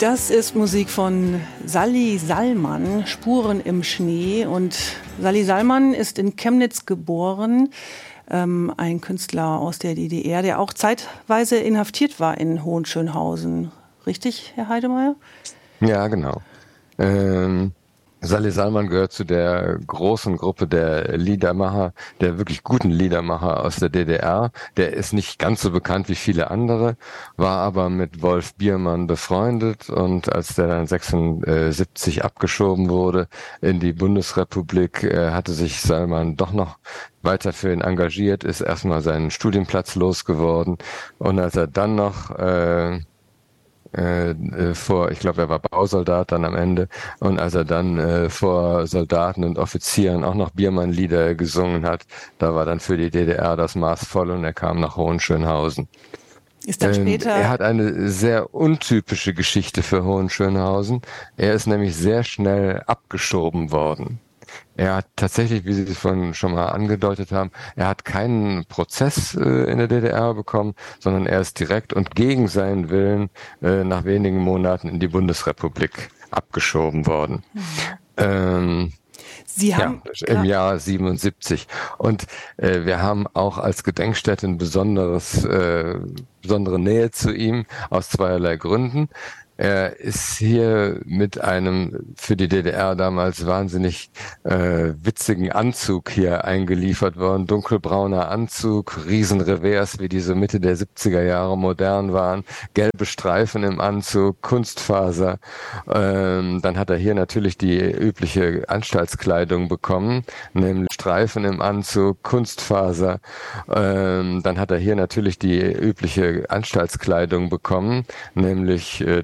Das ist Musik von Sally Sallmann, Spuren im Schnee. Und Sally Sallmann ist in Chemnitz geboren, ein Künstler aus der DDR, der auch zeitweise inhaftiert war in Hohenschönhausen. Richtig, Herr Heidemeyer? Ja, genau. Sally Sallmann gehört zu der großen Gruppe der Liedermacher, der wirklich guten Liedermacher aus der DDR. Der ist nicht ganz so bekannt wie viele andere, war aber mit Wolf Biermann befreundet, und als der dann 76 abgeschoben wurde in die Bundesrepublik, hatte sich Sallmann doch noch weiter für ihn engagiert, ist erstmal seinen Studienplatz losgeworden, und als er dann noch ich glaube, er war Bausoldat dann am Ende, und als er dann vor Soldaten und Offizieren auch noch Biermann-Lieder gesungen hat, da war dann für die DDR das Maß voll, und er kam nach Hohenschönhausen. Ist dann später... Er hat eine sehr untypische Geschichte für Hohenschönhausen. Er ist nämlich sehr schnell abgeschoben worden. Er hat tatsächlich, wie Sie es vorhin schon mal angedeutet haben, er hat keinen Prozess in der DDR bekommen, sondern er ist direkt und gegen seinen Willen nach wenigen Monaten in die Bundesrepublik abgeschoben worden. Sie haben im Jahr 77. Und wir haben auch als Gedenkstätte eine besondere Nähe zu ihm aus zweierlei Gründen. Er ist hier mit einem für die DDR damals wahnsinnig witzigen Anzug hier eingeliefert worden. Dunkelbrauner Anzug, Riesenrevers, wie diese Mitte der 70er Jahre modern waren, gelbe Streifen im Anzug, Kunstfaser. Dann hat er hier natürlich die übliche Anstaltskleidung bekommen, nämlich Streifen im Anzug, Kunstfaser. Dann hat er hier natürlich die übliche Anstaltskleidung bekommen, nämlich